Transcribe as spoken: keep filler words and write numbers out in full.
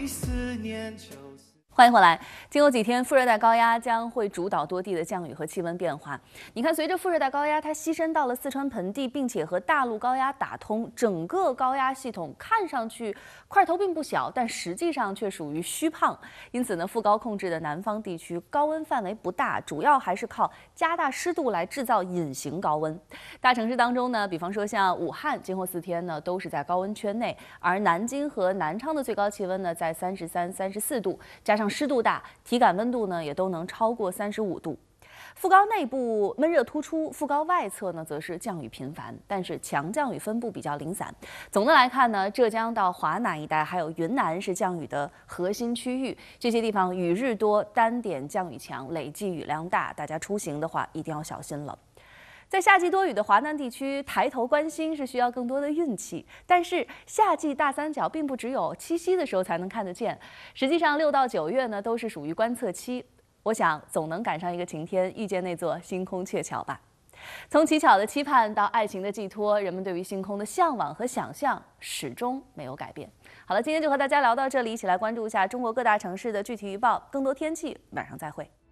一思念就。 欢迎回来。今后几天，副热带高压将会主导多地的降雨和气温变化。你看，随着副热带高压它西伸到了四川盆地，并且和大陆高压打通，整个高压系统看上去块头并不小，但实际上却属于虚胖。因此呢，副高控制的南方地区高温范围不大，主要还是靠加大湿度来制造隐形高温。大城市当中呢，比方说像武汉，今后四天呢都是在高温圈内，而南京和南昌的最高气温呢在三十三、三十四度，加上湿度大，体感温度呢也都能超过三十五度。副高内部闷热突出，副高外侧呢则是降雨频繁，但是强降雨分布比较零散。总的来看呢，浙江到华南一带还有云南是降雨的核心区域，这些地方雨日多，单点降雨强，累计雨量大，大家出行的话一定要小心了。在夏季多雨的华南地区，抬头观星是需要更多的运气。但是夏季大三角并不只有七夕的时候才能看得见，实际上六到九月呢都是属于观测期。我想总能赶上一个晴天，遇见那座星空鹊桥吧。从乞巧的期盼到爱情的寄托，人们对于星空的向往和想象始终没有改变。好了，今天就和大家聊到这里，一起来关注一下中国各大城市的具体预报。更多天气，晚上再会。